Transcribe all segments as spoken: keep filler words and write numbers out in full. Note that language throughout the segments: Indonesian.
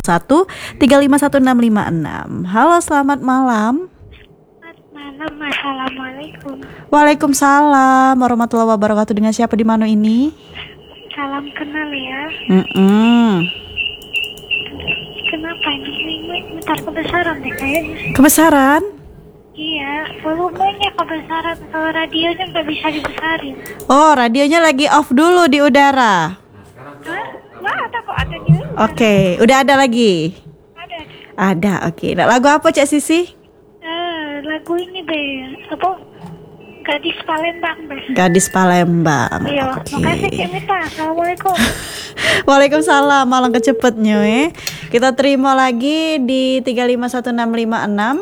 satu tiga lima satu enam lima enam. Halo, selamat malam. Selamat malam, assalamualaikum. Waalaikumsalam warahmatullahi wabarakatuh. Dengan siapa di mana ini? Salam kenal ya. Mm-mm. Kenapa ini? Bentar kebesaran deh kayaknya. Kebesaran? Iya, volumenya kebesaran. Kalau radionya nggak bisa dibesarin. Oh, radionya lagi off dulu di udara. Hah? Nggak ada kok, ada di udara. Oke, udah ada lagi? Ada. Ada, oke. Nah, lagu apa Cak Sisi? Eh, lagu ini deh, apa? Gadis Palembang deh. Gadis Palembang. Iya, Oke. makasih Cik Mita. Assalamualaikum. Waalaikumsalam, malang kecepetnya eh. Kita terima lagi di tiga lima satu enam lima enam.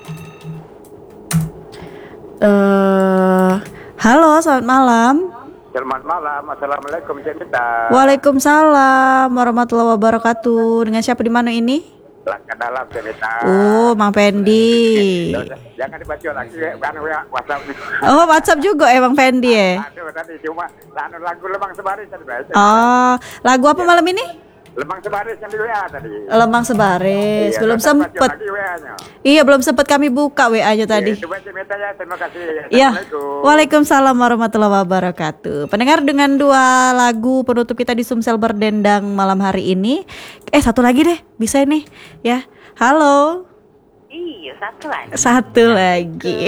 Eh, halo, selamat malam. Selamat malam, assalamualaikum Cik Mita. Waalaikumsalam warahmatullahi wabarakatuh. Dengan siapa di mana ini? Langkah dalam Cik Mita. Oh, Mang Pendi. Jangan dibaca lagi kan WhatsApp. Oh, WhatsApp juga eh Bang Pendi ya. Aduh tadi cuma lalu lagu Lemang Sebaris tadi. Oh, lagu apa malam ini? Lemang Sebaris yang di W A tadi. Lemang Sebaris. Iya, Belum saya baca sempet. lagi W A-nya. Iya, belum sempet kami buka W A-nya tadi. Iya, coba Cik Mita ya, terima kasih. Iya. Assalamualaikum. Waalaikumsalam warahmatullahi wabarakatuh. Pendengar, dengan dua lagu penutup kita di Sumsel Berdendang malam hari ini. Eh, satu lagi deh, bisa ini ya. Halo. Iya, satu lagi. Satu lagi.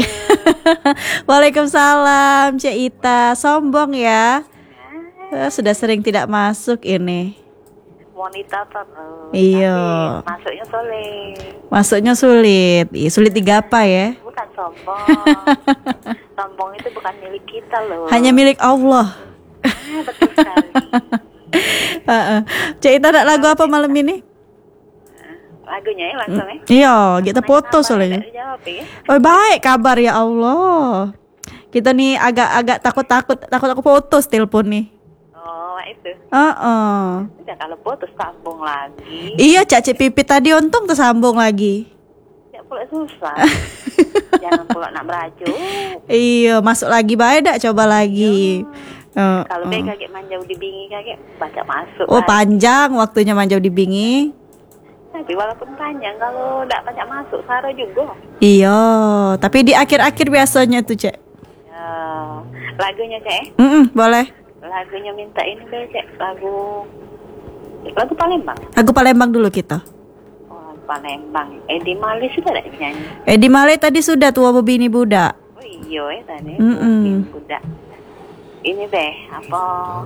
Waalaikumsalam, Cik Ita. Sombong ya. Eh, Sudah sering tidak masuk ini. Wanita terus. Iya. Masuknya soleh. Masuknya sulit. Ih, sulit digapa ya. Bukan sombong. Sombong itu bukan milik kita loh. Hanya milik Allah. Ah, betul sekali. Heeh. Cik Ita ada lagu apa malam ini? Lagunya ya langsung ya. Iya, kita foto soalnya. Nggak dijawab ya. Oh, baik kabar ya Allah. Kita nih agak-agak takut-takut, takut aku putus telepon nih. Oh, itu. Heeh. Udah kalau putus sambung lagi. Iya, Cak Cik Pipit tadi untung tersambung lagi. Ya pula susah. Jangan pula nak berajuk. Iya, masuk lagi baik dak, coba lagi. Heeh. Kalau baik kaget manjau di bingi kaget baca masuk. Oh, lagi. panjang waktunya manjau di bingi. Tapi walaupun panjang kalau tidak banyak masuk saro juga. Iya, tapi di akhir-akhir biasanya tuh, Cek. Ya, lagunya cek. Mm boleh. Lagunya minta ini deh cek. Lagu lagu Palembang. Lagu Palembang dulu kita. Oh, Palembang. Edi Mali sudah ada nyanyi. Edi Male tadi sudah tua bini budak. Oh iya ya tadi. Mm-mm. Udah. Ini deh apa?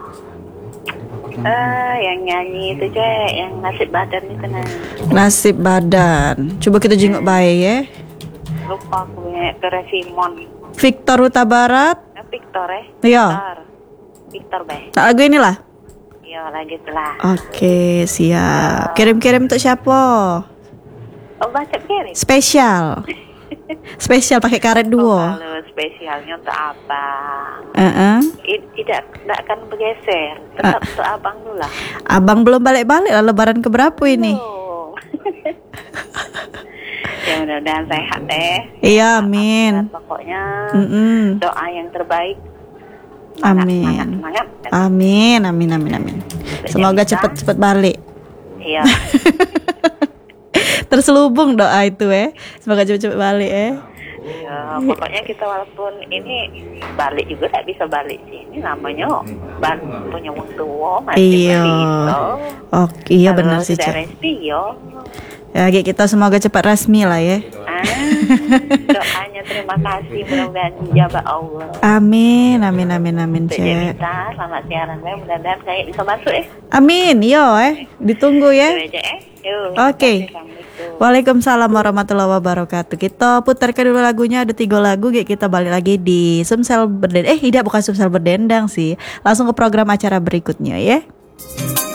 Eh, yang nyanyi itu cek, yang nasib badan itu nah. Nasib badan. Coba kita jenguk baik ya. Lupa aku ya, Tere Simon. Victor Huta Barat. Eh, Victor eh. Iya. Victor. Victor be. Nah, lagu inilah. Iya lagi telah. Oke, siap. Kirim-kirim untuk siapa? Oh baca kirim. Spesial. Spesial pakai karet Oh, dua. kalau spesialnya untuk abang. Heeh. I- tidak tidak akan bergeser. Tetap untuk abang dulu lah. Abang belum balik-balik lah, lebaran keberapa ini? Oh. Ya mudah-mudahan sehat deh. Iya, amin. Pokoknya Mm-mm. doa yang terbaik. Semangat, Amin. Semangat, semangat. Amin, amin, amin, amin. Semoga cepat-cepat balik. Iya. Terselubung doa itu eh. Semoga cepat-cepat balik eh. Ya, pokoknya kita walaupun ini balik juga tidak bisa balik sih. Ini namanya bal- punya wong tua masih Iya. begitu. Oke, iya benar Kalau sih, sudah Cek. resmi yo. Ya, Gi, kita semoga cepat resmi lah ya. Ah, doanya terima kasih mudah-mudahan dijabah Allah. Amin, amin, amin, amin, Untuk Cek. Jenita, selamat siaran ya. Mudah-mudahan kayak bisa masuk eh. Amin, yo eh. Ditunggu ya. Itu aja eh. Yuk. Oke. Assalamualaikum. Waalaikumsalam warahmatullahi wabarakatuh. Kita putarkan dulu lagunya, ada tiga lagu. Gi, kita balik lagi di Sumsel Berdendang. Eh, tidak, bukan Sumsel Berdendang sih. Langsung ke program acara berikutnya ya.